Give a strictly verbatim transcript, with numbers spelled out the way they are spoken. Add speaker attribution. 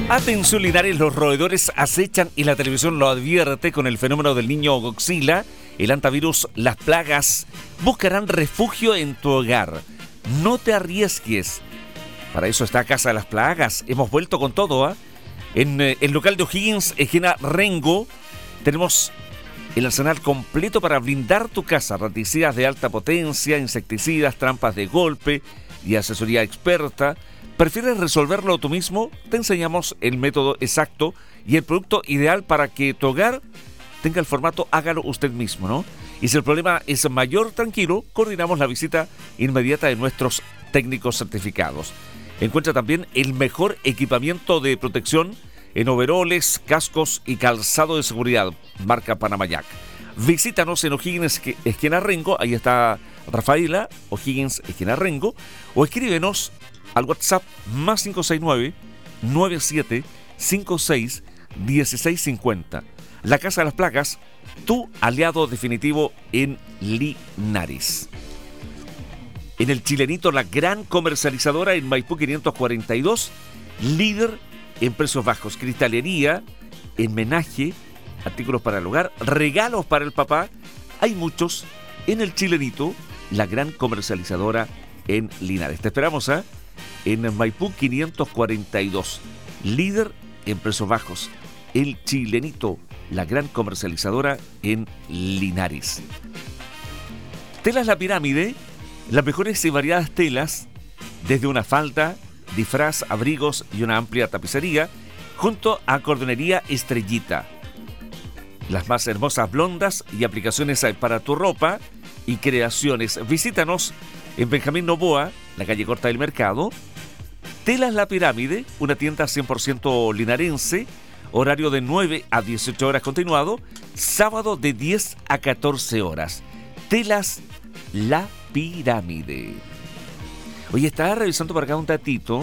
Speaker 1: Atención Linares, los roedores acechan y la televisión lo advierte con el fenómeno del niño Godzilla, el antivirus, las plagas buscarán refugio en tu hogar. No te arriesgues. Para eso está Casa de las Plagas. Hemos vuelto con todo, ¿eh? En eh, el local de O'Higgins, esquina Rengo, tenemos el arsenal completo para blindar tu casa. Raticidas de alta potencia, insecticidas, trampas de golpe y asesoría experta. ¿Prefieres resolverlo tú mismo? Te enseñamos el método exacto y el producto ideal para que tu hogar tenga el formato hágalo usted mismo, ¿no? Y si el problema es mayor, tranquilo, coordinamos la visita inmediata de nuestros técnicos certificados. Encuentra también el mejor equipamiento de protección en overoles, cascos y calzado de seguridad, marca Panamayac. Visítanos en O'Higgins, esquina Rengo, ahí está Rafaela, O'Higgins, esquina Rengo, o escríbenos al WhatsApp más cinco seis nueve, nueve siete cinco seis, uno seis cinco cero. La Casa de las Plagas, tu aliado definitivo en Linares. En el Chilenito, la gran comercializadora en Maipú quinientos cuarenta y dos, líder en precios bajos, cristalería, homenaje, artículos para el hogar, regalos para el papá. Hay muchos en el Chilenito, la gran comercializadora en Linares. Te esperamos, ¿eh? En Maipú quinientos cuarenta y dos, líder en precios bajos, el Chilenito, la gran comercializadora en Linares. Telas La Pirámide, las mejores y variadas telas, desde una falda, disfraz, abrigos y una amplia tapicería, junto a Cordonería Estrellita. Las más hermosas blondas y aplicaciones para tu ropa y creaciones. Visítanos en Benjamín Noboa, la calle Corta del Mercado. Telas La Pirámide, una tienda cien por ciento linarense, horario de nueve a dieciocho horas continuado, sábado de diez a catorce horas. Telas La Pirámide. Oye, estaba revisando por acá un datito.